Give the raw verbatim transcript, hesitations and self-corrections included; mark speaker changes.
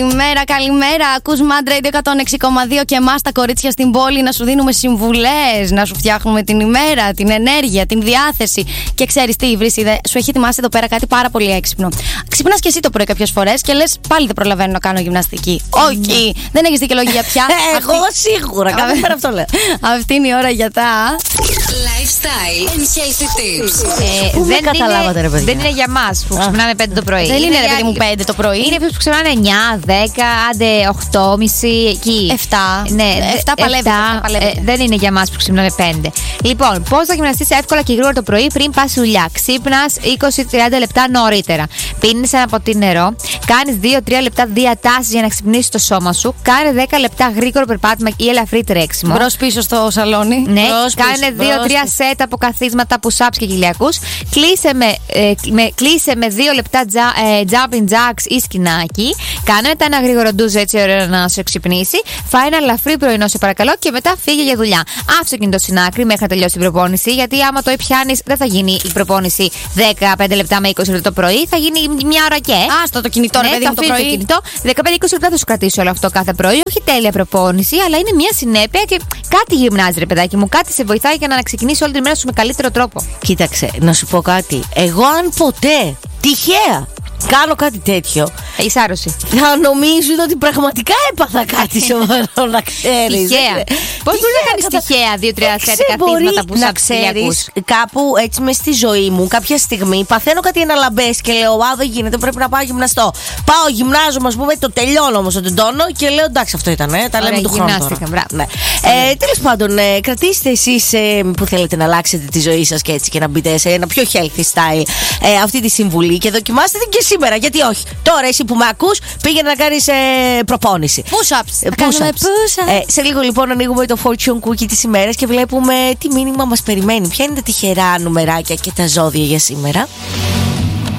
Speaker 1: καλημέρα, καλημέρα. Ακούς Mad Radio εκατόν έξι κόμμα δύο και εμάς τα κορίτσια στην πόλη να σου δίνουμε συμβουλές, να σου φτιάχνουμε την ημέρα, την ενέργεια, την διάθεση. Και ξέρεις τι, Βρύσιδε, σου έχει ετοιμάσει εδώ πέρα κάτι πάρα πολύ έξυπνο. Ξυπνάς και εσύ το πρωί κάποιες φορές και λες πάλι δεν προλαβαίνω να κάνω γυμναστική. Όχι, δεν έχεις δικαιολογία πια.
Speaker 2: Εγώ σίγουρα, κάθε μέρα αυτό λέω.
Speaker 1: Αυτή είναι η ώρα για τα
Speaker 3: lifestyle and healthy tips.
Speaker 2: Ε, Πού δεν καταλάβατε, ρε παιδιά.
Speaker 4: Δεν είναι για μας που ξυπνάμε πέντε το πρωί.
Speaker 1: Δεν είναι, ρε παιδί μου, πέντε το πρωί.
Speaker 4: Είναι που ξυπνάνε εννιά, δέκα, άντε οκτώ και μισή εκεί.
Speaker 1: εφτά.
Speaker 4: Ναι,
Speaker 1: εφτά παλεύετε.
Speaker 4: Ε, δεν είναι για μας που ξυπνάμε πέντε. Λοιπόν, πώς θα γυμναστείς εύκολα και γρήγορα το πρωί πριν πας δουλειά. Ξύπνας είκοσι με τριάντα λεπτά νωρίτερα. Πίνεις ένα ποτήρι νερό. Κάνεις δύο με τρία λεπτά διατάσεις για να ξυπνήσεις το σώμα σου. Κάνε δέκα λεπτά γρήγορο περπάτημα ή ελαφρύ τρέξιμο.
Speaker 1: Μπρος πίσω στο σαλόνι.
Speaker 4: Ναι, κάνε δύο με τρία σετ από καθίσματα, push-ups και κοιλιακούς. Κλείσε με, ε, με, κλείσε με δύο λεπτά τζα, ε, jumping jacks ή σκηνάκι. Κάνε μετά ένα γρήγορο ντουζ έτσι ωραίο να σε ξυπνήσει. Φάει ένα ελαφρύ πρωινό, σε παρακαλώ, και μετά φύγε για δουλειά. Άφησε το κινητό στην άκρη μέχρι να τελειώσει την προπόνηση. Γιατί άμα το πιάνεις, δεν θα γίνει η προπόνηση δεκαπέντε λεπτά με είκοσι λεπτά το πρωί. Θα γίνει μια ώρα και.
Speaker 1: Άστο το κινητό,
Speaker 4: ναι,
Speaker 1: ρε παιδί μου, το πρωί.
Speaker 4: Το κινητό. δεκαπέντε με είκοσι λεπτά θα σου κρατήσει όλο αυτό κάθε πρωί. Όχι τέλεια προπόνηση, αλλά είναι μια συνέπεια και κάτι γυμνάζει, ρε παιδάκι μου. Κάτι σε βοηθάει για να ξεκινήσει όλη τη μέρα σου με καλύτερο τρόπο.
Speaker 2: Κοίταξε, να σου πω κάτι. Εγώ, αν ποτέ τυχαία κάνω κάτι τέτοιο,
Speaker 4: Έχει άρρωση.
Speaker 2: να νομίζουν ότι πραγματικά έπαθα κάτι σοβαρό, να ξέρεις.
Speaker 4: Τυχαία. Πώς μπορεί να κάνεις τυχαία δύο-τρία σετ καθίσματα που
Speaker 2: να ξέρεις, κάπου έτσι μες στη ζωή μου, κάποια στιγμή παθαίνω κάτι αναλαμπές και λέω α, δεν γίνεται, πρέπει να πάω γυμναστώ. Πάω, γυμνάζω, ας πούμε, το τελειώνω όμως τον τόνο και λέω εντάξει, αυτό ήταν, ε, τα λέμε του χρόνου. Ναι. Ε, τέλος πάντων, ε, κρατήστε εσείς ε, που θέλετε να αλλάξετε τη ζωή σας και έτσι και να μπείτε σε ένα πιο healthy style ε, αυτή τη συμβουλή και δοκιμάστε την και σήμερα. Γιατί όχι. Τώρα εσύ που με ακούς, πήγαινε να κάνεις ε, προπόνηση.
Speaker 1: Push-ups.
Speaker 2: Ε, push-ups. push-ups. Ε, σε λίγο λοιπόν ανοίγουμε το fortune cookie της ημέρας και βλέπουμε τι μήνυμα μας περιμένει. Ποια είναι τα τυχερά νουμεράκια και τα ζώδια για σήμερα.